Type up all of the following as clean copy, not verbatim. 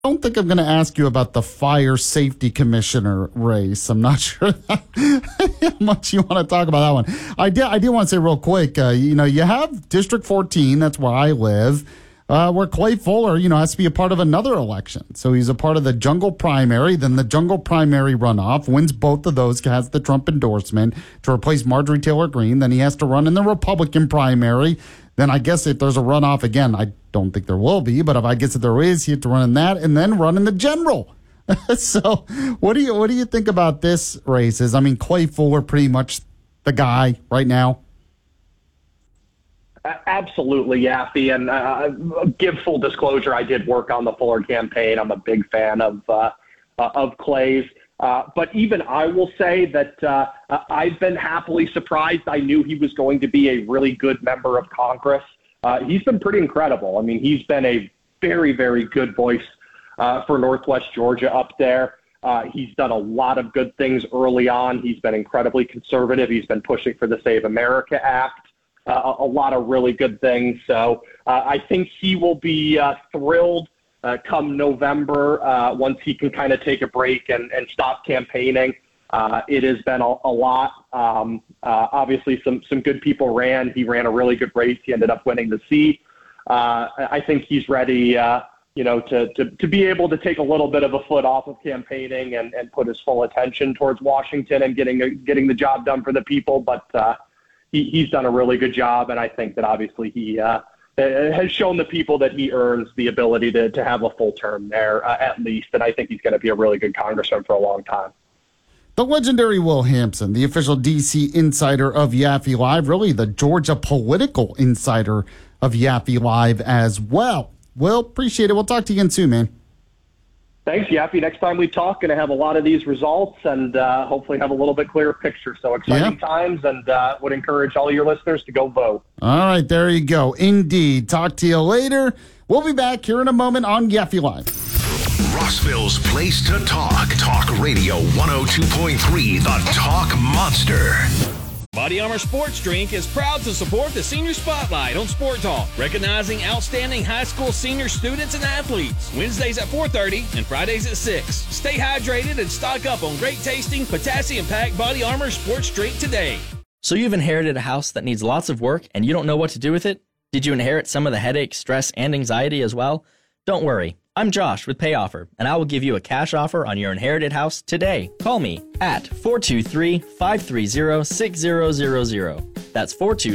don't think I'm going to ask you about the fire safety commissioner race. I'm not sure how much you want to talk about that one. I did want to say real quick, you have District 14, that's where I live, where Clay Fuller, has to be a part of another election. So he's a part of the Jungle primary, then the Jungle primary runoff, wins both of those, has the Trump endorsement to replace Marjorie Taylor Greene. Then he has to run in the Republican primary. Then I guess if there's a runoff again, I don't think there will be, but if there is, he had to run in that and then run in the general. So what do you think about this races? I mean, Clay Fuller pretty much the guy right now. Absolutely, Yaffe. And give full disclosure, I did work on the Fuller campaign. I'm a big fan of Clay's. But even I will say that I've been happily surprised. I knew he was going to be a really good member of Congress. He's been pretty incredible. I mean, he's been a very, very good voice for Northwest Georgia up there. He's done a lot of good things early on. He's been incredibly conservative. He's been pushing for the Save America Act, a lot of really good things. So I think he will be thrilled come November, once he can kind of take a break and stop campaigning. It has been a lot. Obviously, some good people ran. He ran a really good race. He ended up winning the seat. I think he's ready, to be able to take a little bit of a foot off of campaigning and put his full attention towards Washington and getting the job done for the people. But he's done a really good job, and I think that obviously he has shown the people that he earns the ability to have a full term there at least, and I think he's going to be a really good congressman for a long time. The legendary Will Hampson, the official D.C. insider of Yaffe Live, really the Georgia political insider of Yaffe Live as well. Will, appreciate it. We'll talk to you again soon, man. Thanks, Yaffe. Next time we talk, going to have a lot of these results and hopefully have a little bit clearer picture. So exciting times, and would encourage all your listeners to go vote. All right, there you go. Indeed. Talk to you later. We'll be back here in a moment on Yaffe Live. Rossville's place to talk. Talk Radio 102.3, the Talk Monster. Body Armor Sports Drink is proud to support the Senior Spotlight on Sport Talk, recognizing outstanding high school senior students and athletes. Wednesdays at 4:30 and Fridays at 6. Stay hydrated and stock up on great tasting, potassium-packed Body Armor Sports Drink today. So you've inherited a house that needs lots of work and you don't know what to do with it? Did you inherit some of the headache, stress, and anxiety as well? Don't worry. I'm Josh with Pay Offer, and I will give you a cash offer on your inherited house today. Call me at 423-530-6000. That's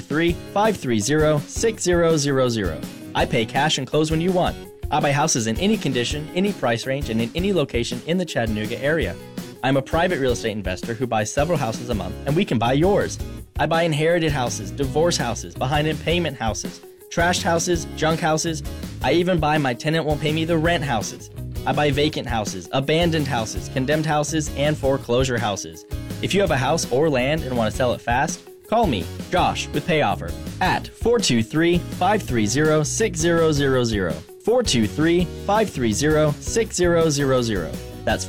423-530-6000. I pay cash and close when you want. I buy houses in any condition, any price range, and in any location in the Chattanooga area. I'm a private real estate investor who buys several houses a month, and we can buy yours. I buy inherited houses, divorce houses, behind-in-payment houses, trashed houses, junk houses. I even buy my tenant won't pay me the rent houses. I buy vacant houses, abandoned houses, condemned houses, and foreclosure houses. If you have a house or land and want to sell it fast, call me, Josh, with Pay Offer at 423-530-6000. 423-530-6000. That's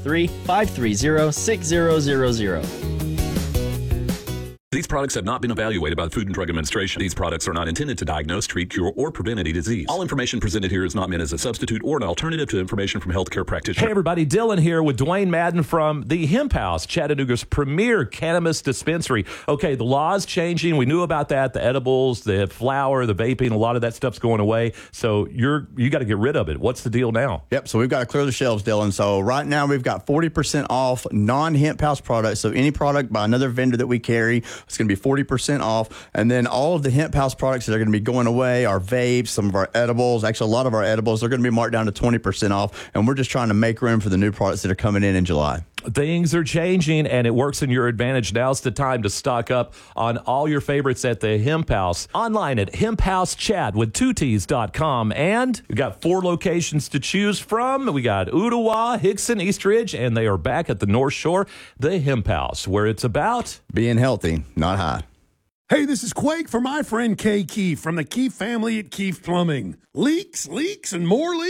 423-530-6000. These products have not been evaluated by the Food and Drug Administration. These products are not intended to diagnose, treat, cure, or prevent any disease. All information presented here is not meant as a substitute or an alternative to information from healthcare practitioners. Hey, everybody. Dylan here with Dwayne Madden from the Hemp House, Chattanooga's premier cannabis dispensary. Okay, the law's changing. We knew about that. The edibles, the flower, the vaping, a lot of that stuff's going away. So you got to get rid of it. What's the deal now? Yep, so we've got to clear the shelves, Dylan. So right now we've got 40% off non-Hemp House products. So any product by another vendor that we carry, it's going to be 40% off. And then all of the Hemp House products that are going to be going away, our vapes, some of our edibles, actually a lot of our edibles, they're going to be marked down to 20% off. And we're just trying to make room for the new products that are coming in July. Things are changing, and it works in your advantage. Now's the time to stock up on all your favorites at the Hemp House. Online at hemphousechat.com. And we got 4 locations to choose from. We got Ottawa, Hickson, East Ridge, and they are back at the North Shore, the Hemp House, where it's about being healthy, not high. Hey, this is Quake for my friend Kay Keefe from the Keefe family at Keefe Plumbing. Leaks, and more leaks?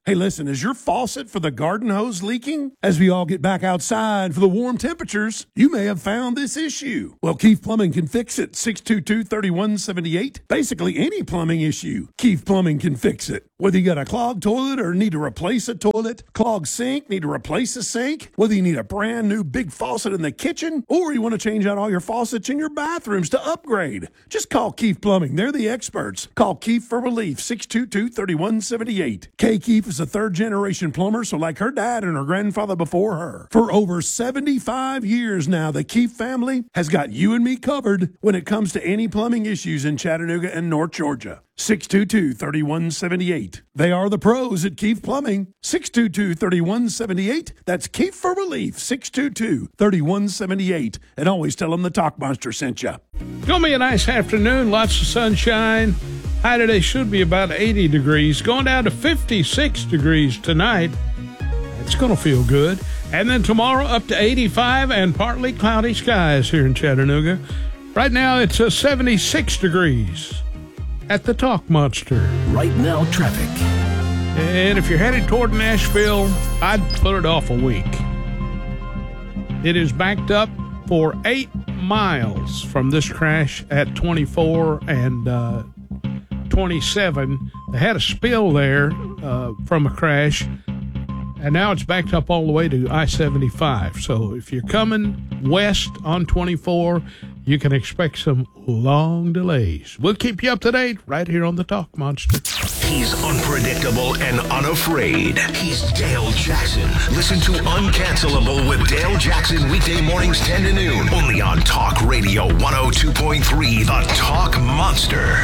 Hey, listen, is your faucet for the garden hose leaking? As we all get back outside for the warm temperatures, you may have found this issue. Well, Keith Plumbing can fix it. 622-3178. Basically, any plumbing issue, Keith Plumbing can fix it. Whether you got a clogged toilet or need to replace a toilet, clogged sink, need to replace a sink, whether you need a brand new big faucet in the kitchen, or you want to change out all your faucets in your bathrooms to upgrade, just call Keith Plumbing. They're the experts. Call Keith for relief. 622-3178. Kay Keith is a third-generation plumber, so like her dad and her grandfather before her. For over 75 years now, the Keith family has got you and me covered when it comes to any plumbing issues in Chattanooga and North Georgia. 622-3178. They are the pros at Keith Plumbing. 622-3178. That's Keith for relief. 622-3178. And always tell them the Talk Monster sent you. It's going to be a nice afternoon. Lots of sunshine. High today should be about 80 degrees. Going down to 56 degrees tonight. It's going to feel good. And then tomorrow up to 85 and partly cloudy skies here in Chattanooga. Right now it's 76 degrees at the Talk Monster. Right now, traffic. And if you're headed toward Nashville, I'd put it off a week. It is backed up for 8 miles from this crash at 24 and 27. They had a spill there from a crash, and now it's backed up all the way to I-75. So if you're coming west on 24, you can expect some long delays. We'll keep you up to date right here on the Talk Monster. He's unpredictable and unafraid. He's Dale Jackson. Listen to Uncancelable with Dale Jackson weekday mornings 10 to noon. Only on Talk Radio 102.3, the Talk Monster.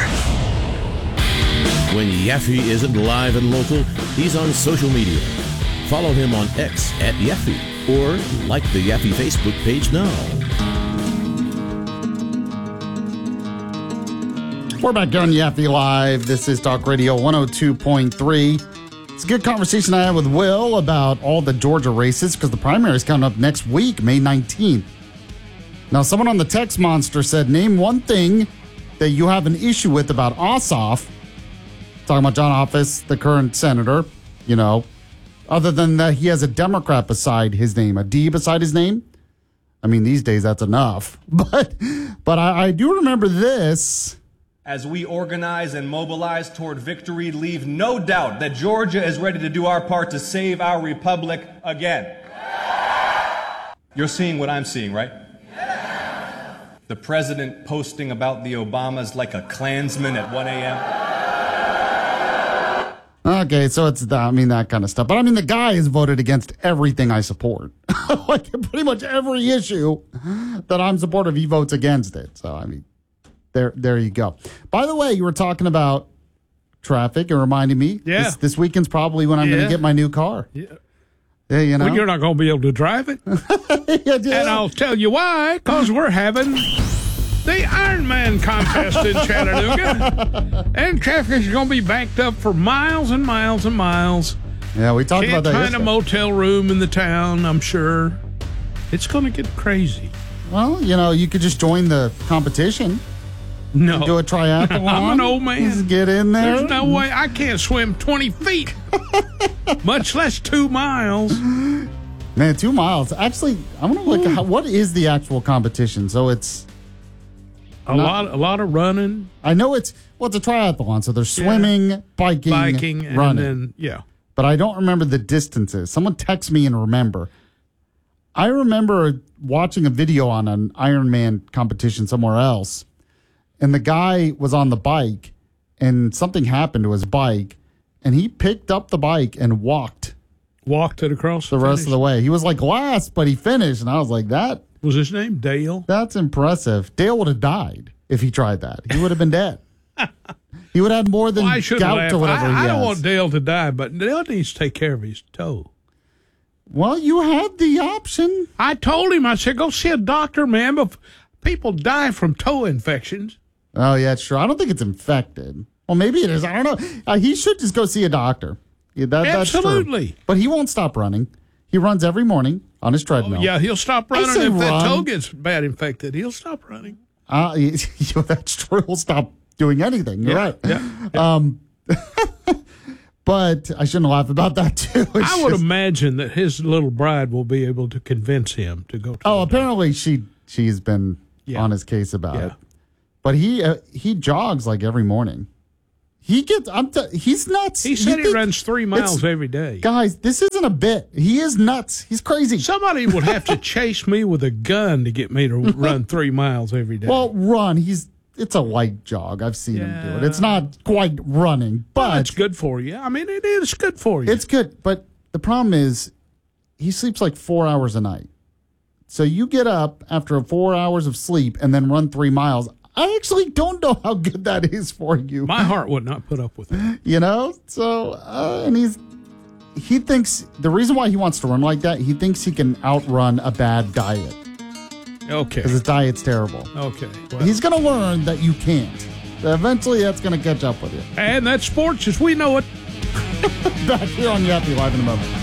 When Yaffe isn't live and local, he's on social media. Follow him on X at Yaffe or like the Yaffe Facebook page now. We're back on Yaffe Live. This is Talk Radio 102.3. It's a good conversation I had with Will about all the Georgia races because the primary is coming up next week, May 19th. Now, someone on the text monster said, name one thing that you have an issue with about Ossoff. Talking about John Office, the current senator, you know, other than that he has a Democrat beside his name, a D beside his name. I mean, these days that's enough. But I do remember this. As we organize and mobilize toward victory, leave no doubt that Georgia is ready to do our part to save our republic again. You're seeing what I'm seeing, right? The president posting about the Obamas like a Klansman at 1 a.m. Okay, so it's that kind of stuff. But I mean, the guy has voted against everything I support. Like pretty much every issue that I'm supportive, he votes against it. So I mean, there you go. By the way, you were talking about traffic and reminding me. Yeah. This weekend's probably when I'm going to get my new car. Yeah. Yeah, you know. Well, you're not going to be able to drive it. Yeah. And I'll tell you why. Because we're having the Ironman contest in Chattanooga. And traffic is going to be backed up for miles and miles and miles. Yeah, we talked about that Can't find a motel room in the town, I'm sure. It's going to get crazy. Well, you know, you could just join the competition. No. Do a triathlon. I'm an old man. Just get in there. There's no way. I can't swim 20 feet, much less 2 miles. Man, 2 miles. Actually, I'm going to look at what is the actual competition. So it's a lot of running. I know it's a triathlon. So there's swimming, biking, running. And then, But I don't remember the distances. Someone text me and remember. I remember watching a video on an Ironman competition somewhere else. And the guy was on the bike, and something happened to his bike, and he picked up the bike and walked it across the rest of the way. He was like last, but he finished, and I was like, that was his name, Dale. That's impressive. Dale would have died if he tried that. He would have been dead. He would have had more than gout or whatever he has. I don't want Dale to die, but Dale needs to take care of his toe. Well, you had the option. I told him. I said, go see a doctor, man. But people die from toe infections. Oh, yeah, sure. I don't think it's infected. Well, maybe it is. I don't know. He should just go see a doctor. Yeah, Absolutely. That's true. But he won't stop running. He runs every morning on his treadmill. Oh, yeah, he'll stop running if that toe gets bad infected. He'll stop running. That's true. He'll stop doing anything. You're right. Yeah. But I shouldn't laugh about that, too. I would imagine that his little bride will be able to convince him to go to apparently she's been on his case about it. But he jogs like every morning. He's nuts. He said he runs 3 miles every day. Guys, this isn't a bit. He is nuts. He's crazy. Somebody would have to chase me with a gun to get me to run 3 miles every day. Well, it's a light jog. I've seen him do it. It's not quite running, but it's good for you. I mean, it is good for you. It's good, but the problem is he sleeps like 4 hours a night. So you get up after 4 hours of sleep and then run 3 miles. I actually don't know how good that is for you. My heart would not put up with it. You know? So, and he thinks the reason why he wants to run like that, he thinks he can outrun a bad diet. Okay. Because his diet's terrible. Okay. Well, he's going to learn that you can't. Eventually, that's going to catch up with you. And that's sports as we know it. Back here on Yappy Live in a moment.